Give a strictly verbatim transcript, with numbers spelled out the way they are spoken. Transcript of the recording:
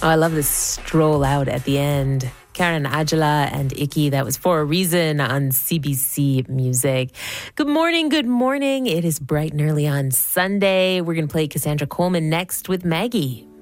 Oh, I love this stroll out at the end. Karen Ajala and Icky, that was For a Reason on C B C Music. Good morning, good morning. It is bright and early on Sunday. We're going to play Cassandra Coleman next with Maggie.